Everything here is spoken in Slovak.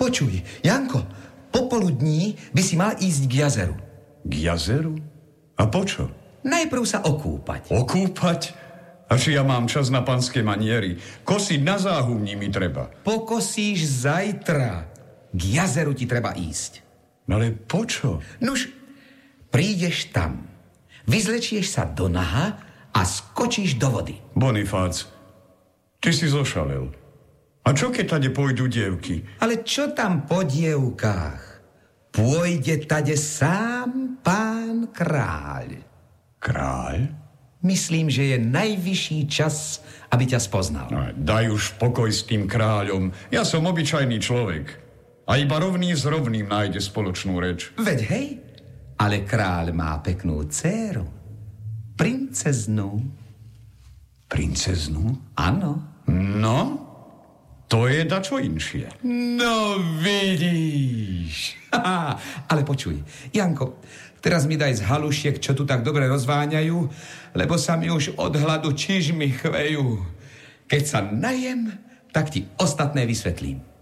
Počuj, Janko, popoludní by si mal ísť k jazeru. K jazeru? A počo? Najprv sa okúpať. Okúpať? A či ja mám čas na panské maniery? Kosiť na záhumní mi treba. Pokosíš zajtra. K jazeru ti treba ísť. Ale počo? Nuž, prídeš tam, vyzlečieš sa do naha a skočíš do vody. Bonifác, ty si zošalel. A čo keď tade pôjdu dievky? Ale čo tam po dievkách? Pôjde tade sám pán kráľ. Kráľ? Myslím, že je najvyšší čas, aby ťa spoznal. No, daj už pokoj s tým kráľom. Ja som obyčajný človek. A iba rovný s rovným nájde spoločnú reč. Veď hej, ale kráľ má peknú dcéru. Princeznú. Princeznú? Áno. No, to je dačo inšie. No vidíš. Ale počuj, Janko, teraz mi daj z halušiek, čo tu tak dobre rozváňajú, lebo sa mi už od hladu čižmy chvejú. Keď sa najem, tak ti ostatné vysvetlím.